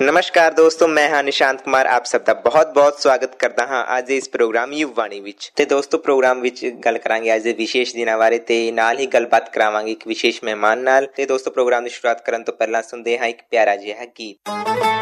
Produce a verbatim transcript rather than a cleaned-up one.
ਨਮਸਕਾਰ ਦੋਸਤੋ, ਮੈਂ ਹਾਂ ਨਿਸ਼ਾਂਤ ਕੁਮਾਰ। ਆਪ ਸਭ ਦਾ ਬਹੁਤ-ਬਹੁਤ ਸਵਾਗਤ ਕਰਦਾ ਹਾਂ ਅੱਜ ਦੇ ਇਸ ਪ੍ਰੋਗਰਾਮ ਯੁਵਵਾਣੀ ਵਿੱਚ। ਤੇ ਦੋਸਤੋ, ਪ੍ਰੋਗਰਾਮ ਵਿੱਚ ਗੱਲ ਕਰਾਂਗੇ ਅੱਜ ਦੇ ਵਿਸ਼ੇਸ਼ ਦਿਨਾਂ ਬਾਰੇ ਤੇ ਨਾਲ ਹੀ ਗੱਲਬਾਤ ਕਰਾਵਾਂਗੇ ਇੱਕ ਵਿਸ਼ੇਸ਼ ਮਹਿਮਾਨ ਨਾਲ। ਤੇ ਦੋਸਤੋ, ਪ੍ਰੋਗਰਾਮ ਦੀ ਸ਼ੁਰੂਆਤ ਕਰਨ ਤੋਂ ਪਹਿਲਾਂ ਸੁਣਦੇ ਹਾਂ ਇੱਕ ਪਿਆਰਾ ਜਿਹਾ ਗੀਤ।